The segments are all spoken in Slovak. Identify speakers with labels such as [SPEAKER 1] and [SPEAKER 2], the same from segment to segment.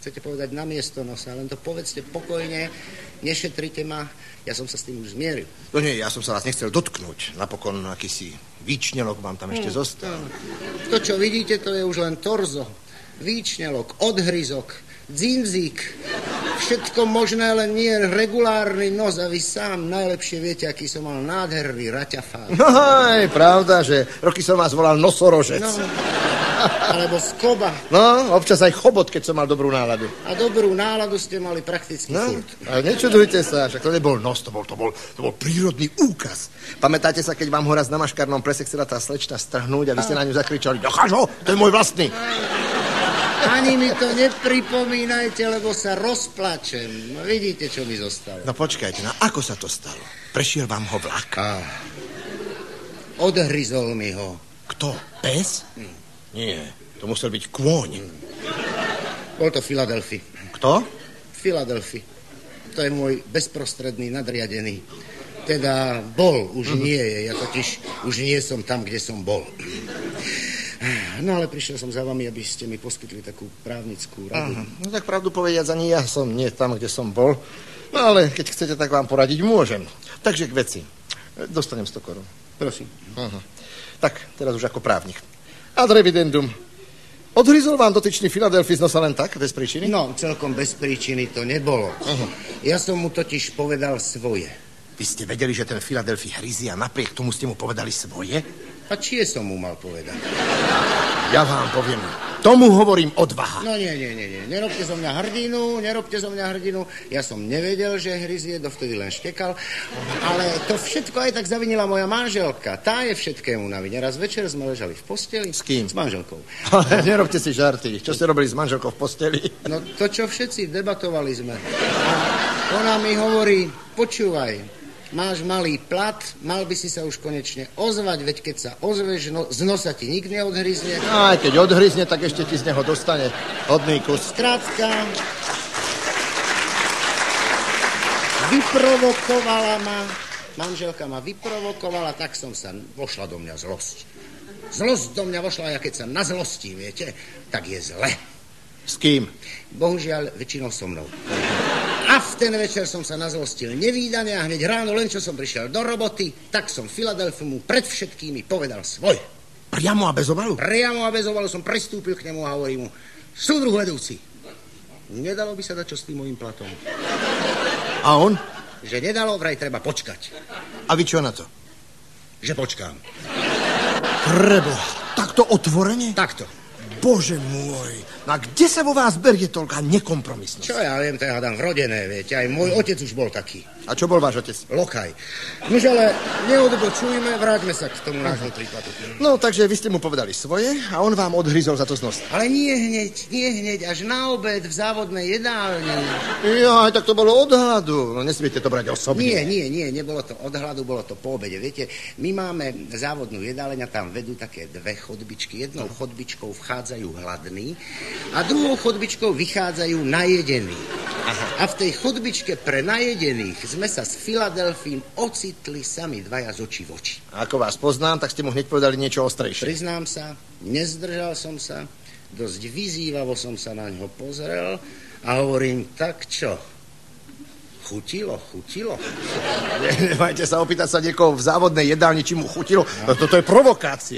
[SPEAKER 1] chcete povedať namiesto nosa, len to povedzte pokojne, nešetrite ma, ja som sa s tým už zmieril.
[SPEAKER 2] No nie, ja som sa vás nechcel dotknúť. Napokon akýsi výčnelok vám tam ešte zostal.
[SPEAKER 1] To, čo vidíte, to je už len torzo. Výčnelok, odhryzok, dzinzík, všetko možné, len nie regulárny nos a vy sám najlepšie viete, aký som mal nádherný raťafár.
[SPEAKER 2] No je pravda, že roky som vás volal nosorožec.
[SPEAKER 1] No, alebo skoba.
[SPEAKER 2] No, občas aj chobot, keď som mal dobrú náladu.
[SPEAKER 1] A dobrú náladu ste mali prakticky furt.
[SPEAKER 2] Ale nečudujte sa, však to nebol nos, to bol prírodný úkaz. Pamätáte sa, keď vám ho raz na maškarnom plese chcela tá slečna strhnúť a vy ste na ňu zakričali, necháš ho, to je môj vlastný.
[SPEAKER 1] Ani mi to nepripomínajte, lebo sa rozplačem. Vidíte, čo mi zostalo.
[SPEAKER 2] No počkajte, ako sa to stalo? Prešiel vám ho vlak?
[SPEAKER 1] Odhryzol mi ho.
[SPEAKER 2] Kto? Pes? Nie, to musel byť kôň.
[SPEAKER 1] Bol to Filadelfi.
[SPEAKER 2] Kto?
[SPEAKER 1] Filadelfi. To je môj bezprostredný nadriadený. Teda bol, už nie je. Ja totiž už nie som tam, kde som bol. No ale prišiel som za vami, aby ste mi poskytli takú právnickú radu.
[SPEAKER 2] No tak pravdu povediac, ani ja som nie tam, kde som bol. No ale keď chcete, tak vám poradiť môžem. Takže k veci. Dostanem 100 korún.
[SPEAKER 1] Prosím.
[SPEAKER 2] Tak, teraz už ako právnik. Ad revidendum. Odhryzol vám dotyčný Filadelfi z nosa len tak, bez príčiny?
[SPEAKER 1] No, celkom bez príčiny to nebolo. Ja som mu totiž povedal svoje.
[SPEAKER 2] Vy ste vedeli, že ten Filadelfi hryzie a napriek tomu ste mu povedali svoje?
[SPEAKER 1] A čie som mu mal povedať?
[SPEAKER 2] Ja vám poviem, tomu hovorím odvaha.
[SPEAKER 1] No nie. Nerobte zo mňa hrdinu. Ja som nevedel, že hryzie, dovtedy len štekal. Ale to všetko aj tak zavinila moja manželka. Tá je všetkému na vine. Raz večer sme ležali v posteli.
[SPEAKER 2] S kým?
[SPEAKER 1] S manželkou.
[SPEAKER 2] Ale nerobte si žarty. Čo ste robili s manželkou v posteli?
[SPEAKER 1] No to, čo všetci, debatovali sme. A ona mi hovorí, počúvaj, máš malý plat, mal by si sa už konečne ozvať, veď keď sa ozveš, z nosa ti nik neodhryzne.
[SPEAKER 2] Aj keď odhryzne, tak ešte ti z neho dostane hodný kus.
[SPEAKER 1] Skrátka, vyprovokovala ma, manželka ma vyprovokovala, tak vošla do mňa zlosť. Zlosť do mňa vošla, a keď sa na zlosti, viete, tak je zle.
[SPEAKER 2] S kým?
[SPEAKER 1] Bohužiaľ, väčšinou so mnou. A v ten večer som sa nazlostil nevídane a hneď ráno, len čo som prišiel do roboty, tak som Filadelfimu pred všetkými povedal svoj.
[SPEAKER 2] Priamo a bez obalu?
[SPEAKER 1] Priamo a bez obalu som prestúpil k nemu a hovorím mu, súdruh vedúci, nedalo by sa dať čo s tým mojím platom?
[SPEAKER 2] A on?
[SPEAKER 1] Že nedalo, vraj treba počkať.
[SPEAKER 2] A vy čo na to?
[SPEAKER 1] Že počkám.
[SPEAKER 2] Preboha, takto otvorene?
[SPEAKER 1] Takto.
[SPEAKER 2] Bože môj, no a kde sa vo vás berie toľká nekompromisnosť?
[SPEAKER 1] Čo ja viem, to ja hádam vrodené, viete, aj môj otec už bol taký.
[SPEAKER 2] A čo bol váš otec?
[SPEAKER 1] Lokaj. Nož ale neodbočujme, vráťme sa k tomu nášmu príkladu.
[SPEAKER 2] No, takže vy ste mu povedali svoje a on vám odhryzol za to z nosa.
[SPEAKER 1] Ale nie hneď, až na obed v závodnej jedálni.
[SPEAKER 2] Ja, tak to bolo od hladu. No, nesmiete to brať osobne.
[SPEAKER 1] Nie, nebolo to od hladu, bolo to po obede. Viete, my máme závodnú jedáleň a tam vedú také dve chodbičky. Jednou chodbičkou vchádzajú hladní a druhou chodbičkou vychádzajú najedení. A v tej chodbičke pre najedených sme sa s Filadelfím ocitli sami dvaja z očí v oči.
[SPEAKER 2] A ako vás poznám, tak ste mu hneď povedali niečo ostrejšie.
[SPEAKER 1] Priznám sa, nezdržal som sa, dosť vyzývavo som sa na ňo pozrel a hovorím, tak čo? Chutilo?
[SPEAKER 2] Nemajte sa opýtať sa niekoho v závodnej jedálni, či mu chutilo. Toto je provokácia.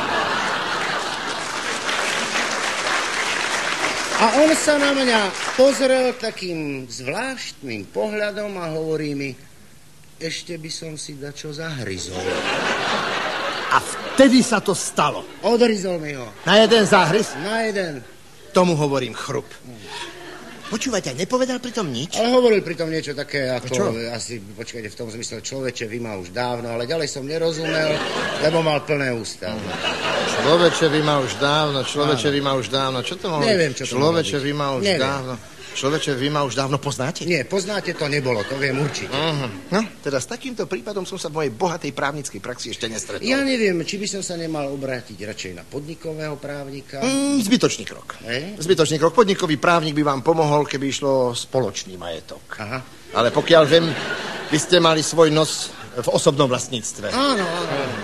[SPEAKER 1] A on sa na mňa pozrel takým zvláštnym pohľadom a hovorí mi, ešte by som si dačo zahryzol.
[SPEAKER 2] A vtedy sa to stalo.
[SPEAKER 1] Odhryzol mi ho.
[SPEAKER 2] Na jeden záhryz?
[SPEAKER 1] Na jeden.
[SPEAKER 2] Tomu hovorím chrup. Počúvajte, nepovedal pritom nič?
[SPEAKER 1] Ale hovoril pritom niečo také ako...
[SPEAKER 2] Čo?
[SPEAKER 1] Asi, počkajte, v tom zmysle človeče, vy ma už dávno, ale ďalej som nerozumel, lebo mal plné ústa.
[SPEAKER 2] Človeče, vy ma už dávno, čo to mohlo?
[SPEAKER 1] Neviem, čo to mohlo byť.
[SPEAKER 2] Človeče, vy ma už dávno. Človeče, vy ma už dávno poznáte?
[SPEAKER 1] Nie, poznáte, to nebolo, to viem určite.
[SPEAKER 2] No, teda s takýmto prípadom som sa v mojej bohatej právnickej praxi ešte nestretol.
[SPEAKER 1] Ja neviem, či by som sa nemal obrátiť radšej na podnikového právnika.
[SPEAKER 2] Zbytočný krok. Zbytočný krok. Podnikový právnik by vám pomohol, keby išlo spoločný majetok.
[SPEAKER 1] Aha.
[SPEAKER 2] Ale pokiaľ viem, vy ste mali svoj nos v osobnom vlastníctve.
[SPEAKER 1] Áno.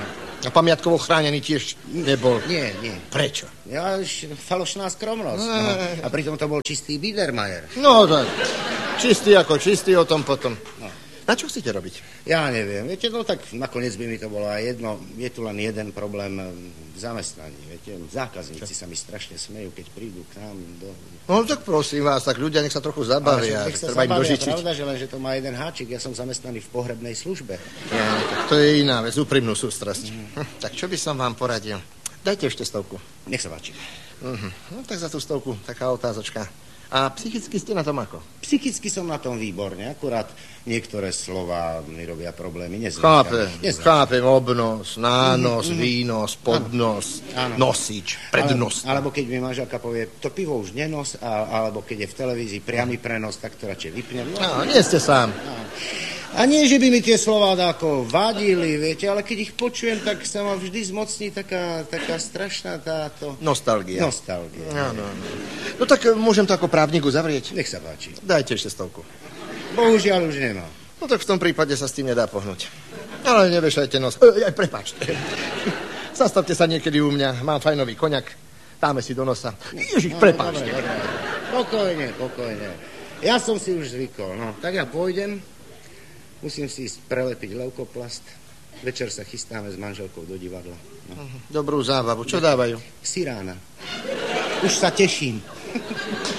[SPEAKER 2] A pamiatkovo chránený tiež nebol?
[SPEAKER 1] Nie.
[SPEAKER 2] Prečo?
[SPEAKER 1] Ja, falošná skromnosť. No. A pritom to bol čistý Biedermeier.
[SPEAKER 2] No tak, čistý ako čistý, o tom potom. No. Na čo chcete robiť?
[SPEAKER 1] Ja neviem, viete, no tak nakoniec by mi to bolo aj jedno. Je tu len jeden problém v zamestnaní, viete. Zákazníci sa mi strašne smejú, keď prídu k nám do...
[SPEAKER 2] No tak prosím vás, tak ľudia nech sa trochu zabavia.
[SPEAKER 1] Nech sa
[SPEAKER 2] treba im dožičiť.
[SPEAKER 1] Pravda, že len, že to má jeden háčik. Ja som zamestnaný v pohrebnej službe.
[SPEAKER 2] Ja, tak to je iná vec, úprimnú sústrasť. Tak čo by som vám poradil? Dajte ešte 100.
[SPEAKER 1] Nech sa páči.
[SPEAKER 2] No tak za tú 100 taká otázočka. A psychicky ste na tom ako?
[SPEAKER 1] Psychicky som na tom výborne, akurát niektoré slova mi robia problémy.
[SPEAKER 2] Chápem, obnos, nános, výnos, podnos, nosič, prednos.
[SPEAKER 1] Alebo keď mi manželka povie, to pivo už nenos, alebo keď je v televízii priamy prenos, tak to radšej vypnem.
[SPEAKER 2] No, nie ste sám.
[SPEAKER 1] A nie, že by mi tie slová dáko vadili, viete, ale keď ich počujem, tak sa ma vždy zmocní taká strašná táto...
[SPEAKER 2] Nostalgia.
[SPEAKER 1] No.
[SPEAKER 2] No tak môžem to ako právnik uzavrieť?
[SPEAKER 1] Nech sa páči.
[SPEAKER 2] Dajte ešte 100.
[SPEAKER 1] Bohužiaľ už nemá.
[SPEAKER 2] No tak v tom prípade sa s tým nedá pohnúť. Ale nevešajte nos. Prepáčte. Zastavte sa niekedy u mňa, mám fajnový koňak. Dáme si do nosa. Ježiš, prepáčte.
[SPEAKER 1] Dobre. Pokojne. Ja som si už zvykol, no. Tak ja pôjdem. Musím si ísť prelepiť leukoplast. Večer sa chystáme s manželkou do divadla. No.
[SPEAKER 2] Dobrú zábavu. Čo dávajú?
[SPEAKER 1] Sirána. Už sa teším.